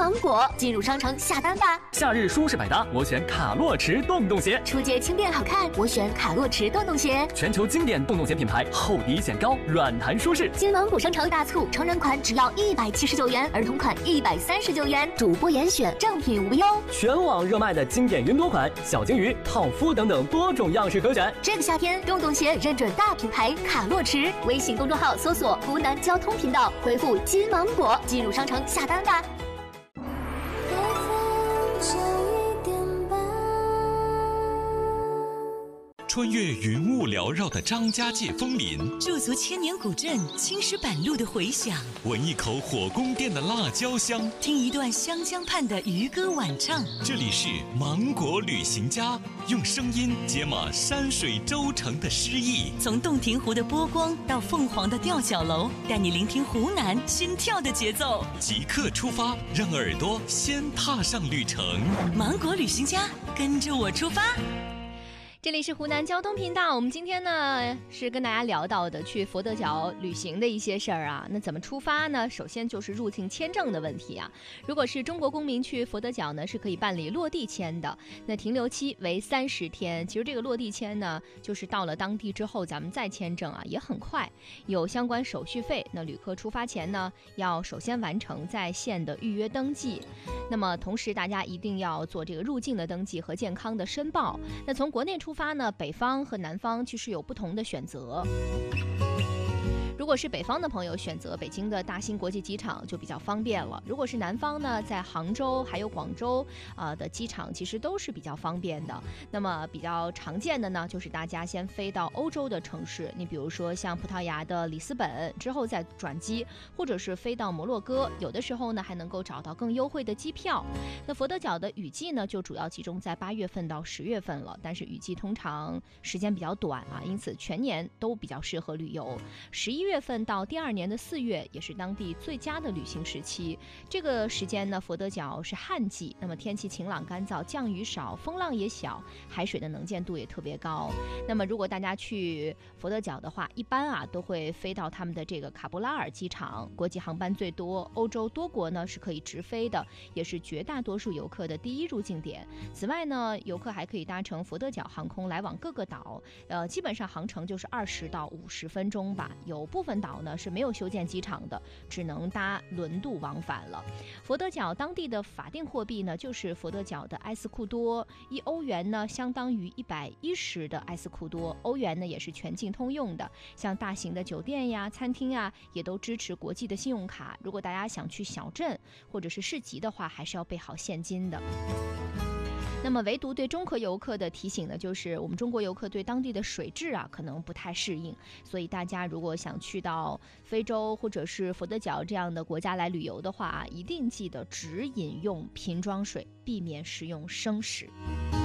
芒果，进入商城下单吧。 夏日舒适百搭，我选卡洛驰洞洞鞋。 出街轻便好看，我选卡洛驰洞洞鞋。 全球经典洞洞鞋品牌，厚底显高，软弹舒适。 金芒果商城大促，成人款只要179元，儿童款139元，主播严选，正品无忧。 全网热卖的经典云朵款、小鲸鱼、套夫等等多种样式可选。 这个夏天，洞洞鞋认准大品牌卡洛驰。微信公众号搜索湖南交通频道，回复金芒果进入商城下单吧。 穿越云雾缭绕的张家界枫林， 驻足千年古镇青石板路的回响， 闻一口火宫殿的辣椒香， 听一段湘江畔的渔歌晚唱。 这里是芒果旅行家，用声音解码山水州城的诗意， 从洞庭湖的波光到凤凰的吊脚楼，带你聆听湖南心跳的节奏。 即刻出发，让耳朵先踏上旅程。 芒果旅行家，跟着我出发。 这里是湖南交通频道，我们今天呢是跟大家聊到的去佛得角旅行的一些事儿啊。那怎么出发呢？首先就是入境签证的问题啊。如果是中国公民去佛得角呢，是可以办理落地签的，那停留期为30天。其实这个落地签呢，就是到了当地之后，咱们再签证啊，也很快，有相关手续费。那旅客出发前呢，要首先完成在线的预约登记。那么同时大家一定要做这个入境的登记和健康的申报。那从国内出发呢，北方和南方其实有不同的选择。如果是北方的朋友，选择北京的大兴国际机场就比较方便了。如果是南方呢，在杭州还有广州的机场其实都是比较方便的。那么比较常见的呢，就是大家先飞到欧洲的城市，你比如说像葡萄牙的里斯本，之后再转机，或者是飞到摩洛哥，有的时候呢还能够找到更优惠的机票。那佛得角的雨季呢，就主要集中在8月份到10月份了，但是雨季通常时间比较短啊，因此全年都比较适合旅游。11月份到第2年的4月也是当地最佳的旅行时期。这个时间呢，佛得角是旱季，那么天气晴朗干燥，降雨少，风浪也小，海水的能见度也特别高。那么如果大家去佛得角的话，一般啊都会飞到他们的这个卡布拉尔机场，国际航班最多，欧洲多国呢是可以直飞的，也是绝大多数游客的第一入境点。此外呢，游客还可以搭乘佛得角航空来往各个岛，基本上航程就是20到50分钟吧。有部分岛呢是没有修建机场的，只能搭轮渡往返了。佛得角当地的法定货币呢就是佛得角的埃斯库多，1欧元呢相当于110的埃斯库多，欧元呢也是全境通用的。像大型的酒店呀、餐厅呀，也都支持国际的信用卡。如果大家想去小镇或者是市集的话，还是要备好现金的。那么唯独对中国游客的提醒呢，就是我们中国游客对当地的水质啊可能不太适应，所以大家如果想去到非洲或者是佛得角这样的国家来旅游的话，一定记得只饮用瓶装水，避免食用生食。